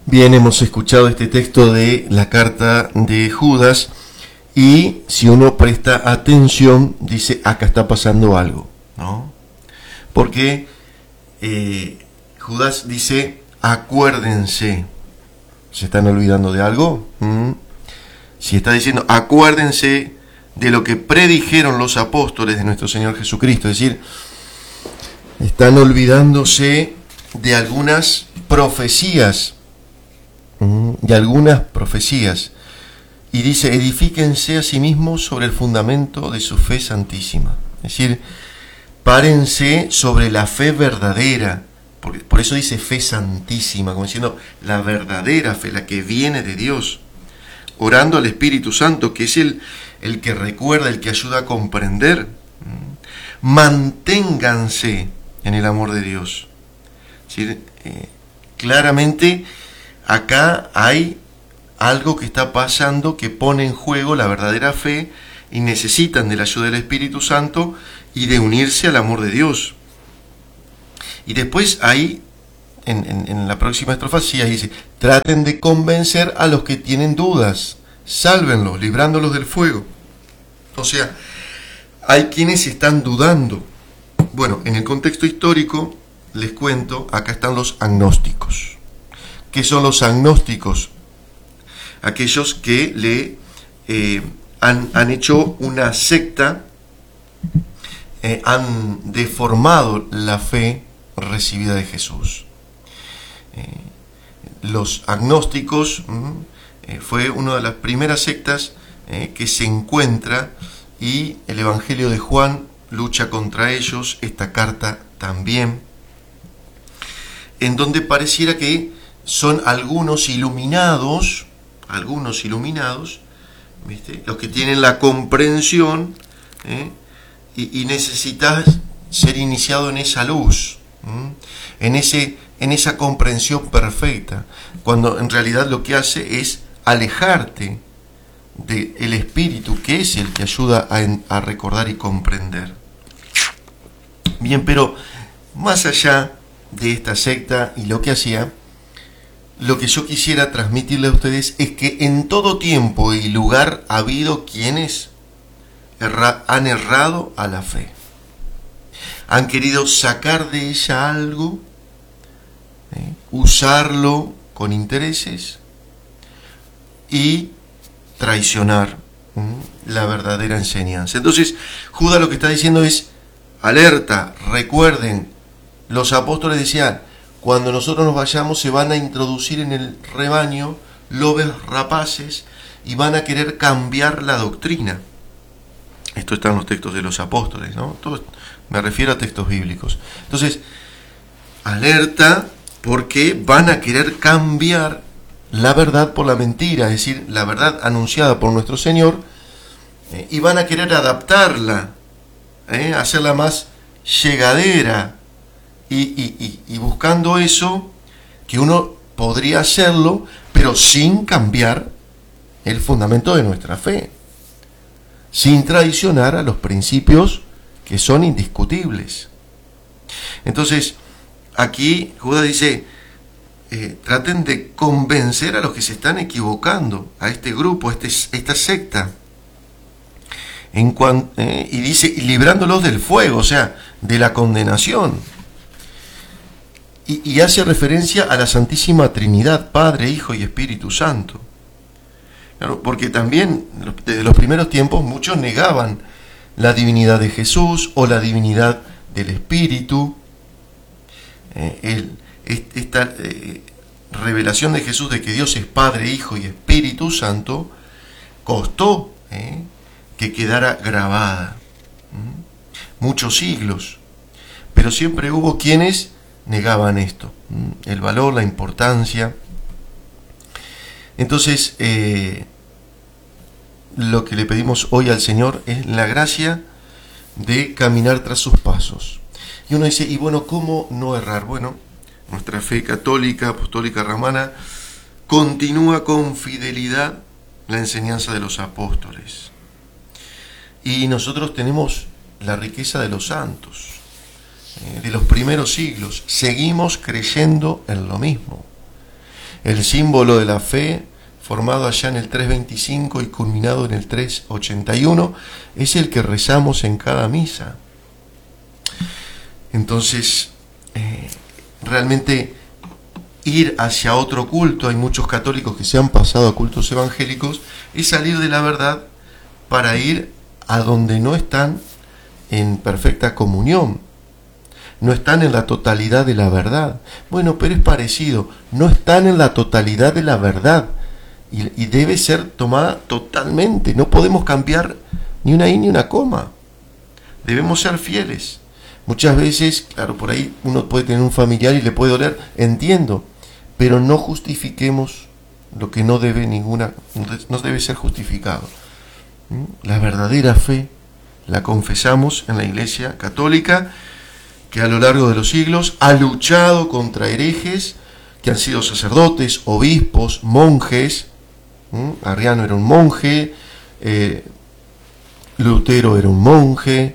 Bien, hemos escuchado este texto de la carta de Judas y si uno presta atención, dice, acá está pasando algo, ¿no? Porque Judas dice, acuérdense. ¿Se están olvidando de algo? Si está diciendo, acuérdense de lo que predijeron los apóstoles de nuestro Señor Jesucristo, es decir, están olvidándose de algunas profecías, y dice, edifíquense a sí mismos sobre el fundamento de su fe santísima, es decir, párense sobre la fe verdadera, por eso dice fe santísima, como diciendo la verdadera fe, la que viene de Dios, orando al Espíritu Santo, que es el que recuerda, el que ayuda a comprender. Manténganse en el amor de Dios. Es decir, claramente acá hay algo que está pasando que pone en juego la verdadera fe y necesitan de la ayuda del Espíritu Santo y de unirse al amor de Dios. Y después ahí, en la próxima estrofa, sí, ahí dice, traten de convencer a los que tienen dudas, sálvenlos, librándolos del fuego. O sea, hay quienes están dudando. Bueno, en el contexto histórico, les cuento, acá están los agnósticos. ¿Qué son los agnósticos? Aquellos que han hecho una secta, han deformado la fe recibida de Jesús. Los agnósticos fue una de las primeras sectas que se encuentra, y el Evangelio de Juan lucha contra ellos, esta carta también, en donde pareciera que son algunos iluminados, ¿viste? Los que tienen la comprensión, y necesitas ser iniciado en esa luz, en esa comprensión perfecta, cuando en realidad lo que hace es alejarte del Espíritu, que es el que ayuda a recordar y comprender. Bien, pero más allá de esta secta y lo que hacía, lo que yo quisiera transmitirle a ustedes es que en todo tiempo y lugar ha habido quienes han errado a la fe. Han querido sacar de ella algo, usarlo con intereses y traicionar la verdadera enseñanza. Entonces, Judas lo que está diciendo es, alerta, recuerden, los apóstoles decían, cuando nosotros nos vayamos se van a introducir en el rebaño lobos rapaces y van a querer cambiar la doctrina. Esto está en los textos de los apóstoles, ¿no? Todo, me refiero a textos bíblicos. Entonces, alerta, porque van a querer cambiar la verdad por la mentira, es decir, la verdad anunciada por nuestro Señor, y van a querer adaptarla, hacerla más llegadera, y buscando eso, que uno podría hacerlo, pero sin cambiar el fundamento de nuestra fe, sin traicionar a los principios que son indiscutibles. Entonces, aquí Judas dice, traten de convencer a los que se están equivocando, a este grupo, esta secta, y dice, librándolos del fuego, o sea, de la condenación. Y hace referencia a la Santísima Trinidad, Padre, Hijo y Espíritu Santo. Claro, porque también desde los primeros tiempos muchos negaban la divinidad de Jesús o la divinidad del Espíritu. Esta revelación de Jesús de que Dios es Padre, Hijo y Espíritu Santo costó que quedara grabada muchos siglos, pero siempre hubo quienes negaban esto, el valor, la importancia. Entonces, lo que le pedimos hoy al Señor es la gracia de caminar tras sus pasos. Y uno dice, y bueno, ¿cómo no errar? Bueno, nuestra fe católica, apostólica, romana, continúa con fidelidad la enseñanza de los apóstoles. Y nosotros tenemos la riqueza de los santos, de los primeros siglos. Seguimos creyendo en lo mismo. El símbolo de la fe, formado allá en el 325 y culminado en el 381, es el que rezamos en cada misa. Entonces, realmente ir hacia otro culto, hay muchos católicos que se han pasado a cultos evangélicos, es salir de la verdad para ir a donde no están en perfecta comunión, no están en la totalidad de la verdad. Bueno, pero es parecido, no están en la totalidad de la verdad y debe ser tomada totalmente, no podemos cambiar ni una i ni una coma, debemos ser fieles. Muchas veces, claro, por ahí uno puede tener un familiar y le puede doler, entiendo, pero no justifiquemos lo que no debe ser justificado. La verdadera fe la confesamos en la Iglesia Católica, que a lo largo de los siglos ha luchado contra herejes que han sido sacerdotes, obispos, monjes. Arriano era un monje, Lutero era un monje,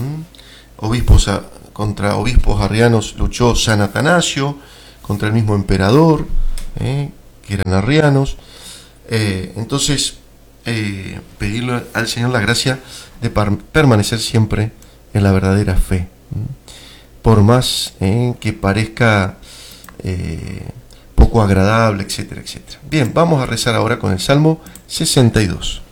contra obispos arrianos luchó San Atanasio, contra el mismo emperador, que eran arrianos. Entonces, pedirle al Señor la gracia de permanecer siempre en la verdadera fe, por más que parezca poco agradable, etcétera, etcétera. Bien, vamos a rezar ahora con el Salmo 62.